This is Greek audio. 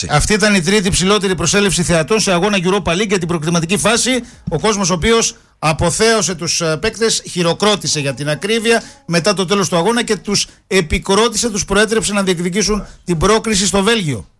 Αυτή ήταν η τρίτη ψηλότερη προσέλευση θεατών σε αγώνα Europa League για την προκριματική φάση. Ο κόσμος ο οποίος αποθέωσε τους παίκτες, χειροκρότησε για την ακρίβεια μετά το τέλος του αγώνα και τους επικρότησε, τους προέτρεψε να διεκδικήσουν την πρόκριση στο Βέλγιο.